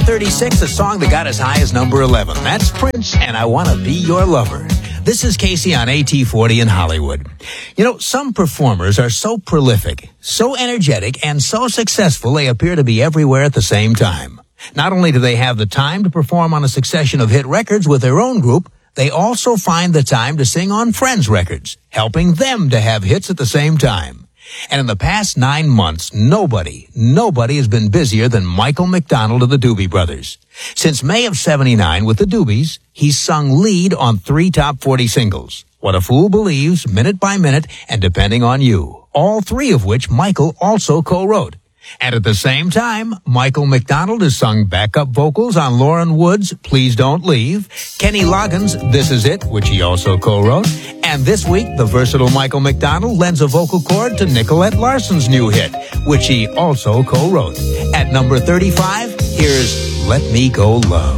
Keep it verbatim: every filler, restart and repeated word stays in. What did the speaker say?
thirty-six, a song that got as high as number eleven. That's Prince, and I Want to Be Your Lover. This is Casey on A T forty in Hollywood. You know, some performers are so prolific, so energetic, and so successful they appear to be everywhere at the same time. Not only do they have the time to perform on a succession of hit records with their own group, they also find the time to sing on friends' records, helping them to have hits at the same time. And in the past nine months, nobody, nobody has been busier than Michael McDonald of the Doobie Brothers. Since May of seventy-nine with the Doobies, he's sung lead on three top forty singles. What a Fool Believes, Minute by Minute, and Depending on You, all three of which Michael also co-wrote. And at the same time, Michael McDonald has sung backup vocals on Lauren Wood's Please Don't Leave, Kenny Loggins' This Is It, which he also co-wrote, and this week, the versatile Michael McDonald lends a vocal chord to Nicolette Larson's new hit, which he also co-wrote. At number thirty-five, here's Let Me Go Love.